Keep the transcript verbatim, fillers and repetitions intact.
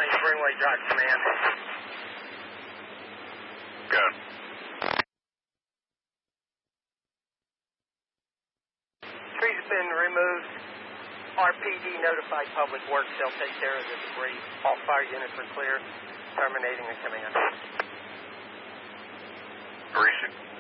nine, Springway Drive Command. Good. Tree's been removed. R P D notified Public Works. They'll take care of the debris. All fire units are clear. Terminating the command. Appreciate it.